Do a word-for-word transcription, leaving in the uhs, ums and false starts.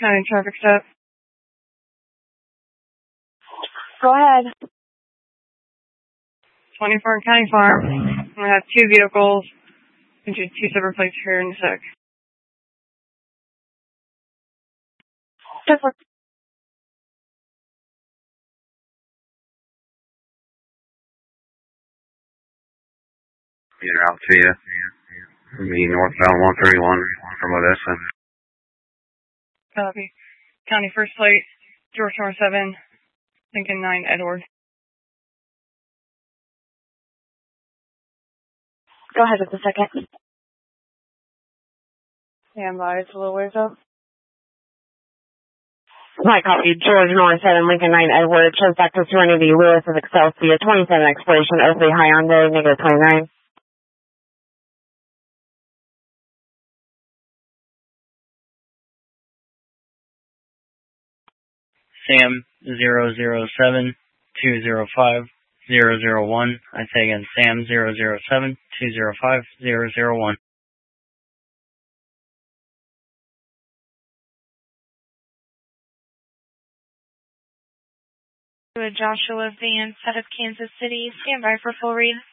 County traffic stop. Go ahead. twenty-four County Farm. I'm going to have two vehicles into two separate plates here in a sec. Just look. Peter Althea, from the northbound one thirty-one from Odessa. Copy. County first plate, George North seven, Lincoln nine, Edward. Go ahead with the second. Stand by, it's a little ways up. My copy, George North seven, Lincoln nine, Edward. Shows Doctor Serenity Lewis of Excelsior, twenty-seven expiration, Oakley Hyundai, negative twenty-nine. Sam zero zero seven two zero five zero zero one. I say again, Sam zero zero seven two zero five zero zero one. Joshua Vance out of Kansas City. Stand by for full read.